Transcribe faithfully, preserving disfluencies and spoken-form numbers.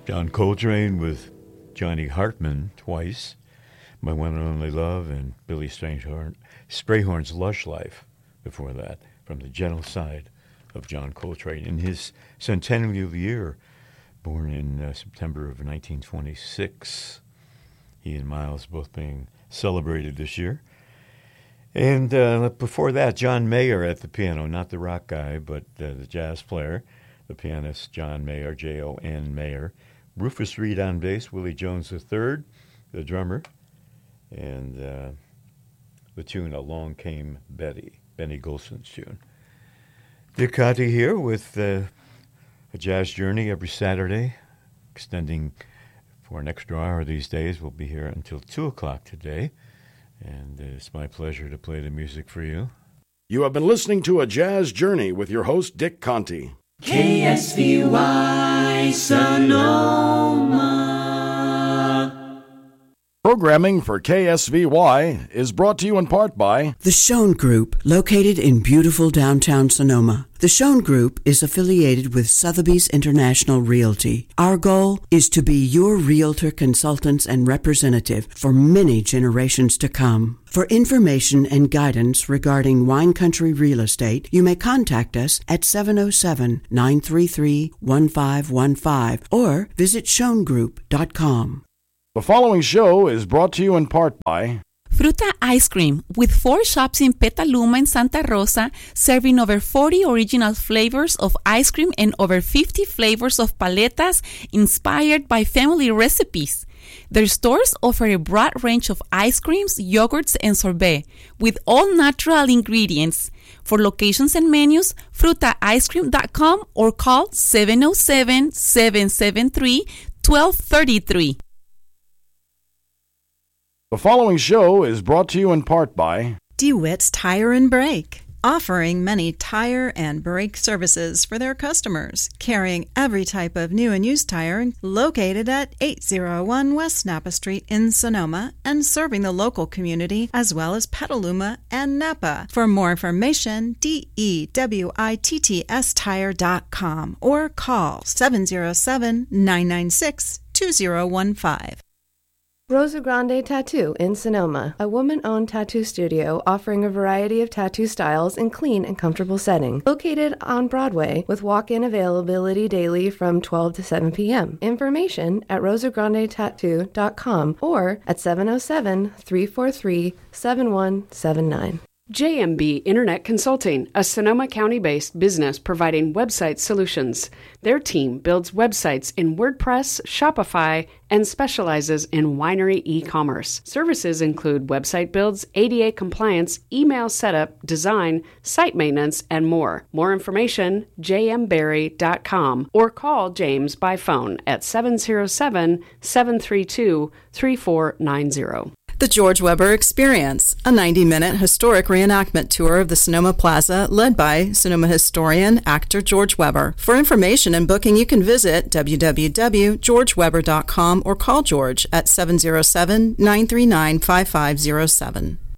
John Coltrane with Johnny Hartman twice, My One and Only Love, and Billy Strayhorn, Strayhorn's Lush Life before that, from the gentle side of John Coltrane in his centennial year, born in uh, September of nineteen twenty-six. He and Miles both being celebrated this year. And uh, before that, John Mayer at the piano, not the rock guy, but uh, the jazz player, the pianist John Mayer, J O N Mayer. Rufus Reed on bass, Willie Jones the third, the drummer, and uh, the tune Along Came Betty, Benny Golson's tune. Dick Conte here with uh, a jazz journey every Saturday, extending for an extra hour these days. We'll be here until two o'clock today. And it's my pleasure to play the music for you. You have been listening to A Jazz Journey with your host, Dick Conte. K S V Y Sonoma. Programming for K S V Y is brought to you in part by The Schoen Group, located in beautiful downtown Sonoma. The Schoen Group is affiliated with Sotheby's International Realty. Our goal is to be your realtor, consultants, and representative for many generations to come. For information and guidance regarding wine country real estate, you may contact us at seven oh seven, nine three three, one five one five or visit schoen group dot com. The following show is brought to you in part by Fruta Ice Cream, with four shops in Petaluma and Santa Rosa, serving over forty original flavors of ice cream and over fifty flavors of paletas inspired by family recipes. Their stores offer a broad range of ice creams, yogurts, and sorbet, with all natural ingredients. For locations and menus, fruta ice cream dot com or call seven oh seven, seven seven three, one two three three. The following show is brought to you in part by DeWitt's Tire and Brake, offering many tire and brake services for their customers, carrying every type of new and used tire, located at eight oh one West Napa Street in Sonoma, and serving the local community as well as Petaluma and Napa. For more information, D E W I T T S tire dot com or call seven oh seven, nine nine six, two oh one five. Rosa Grande Tattoo in Sonoma, a woman-owned tattoo studio offering a variety of tattoo styles in clean and comfortable setting. Located on Broadway with walk-in availability daily from twelve to seven p.m. Information at rosa grande tattoo dot com or at seven oh seven, three four three, seven one seven nine. J M B Internet Consulting, a Sonoma County-based business providing website solutions. Their team builds websites in WordPress, Shopify, and specializes in winery e-commerce. Services include website builds, A D A compliance, email setup, design, site maintenance, and more. More information, j m berry dot com or call James by phone at seven oh seven, seven three two, three four nine zero. The George Weber Experience, a ninety-minute historic reenactment tour of the Sonoma Plaza led by Sonoma historian, actor George Weber. For information and booking, you can visit w w w dot george weber dot com or call George at seven oh seven, nine three nine, five five oh seven.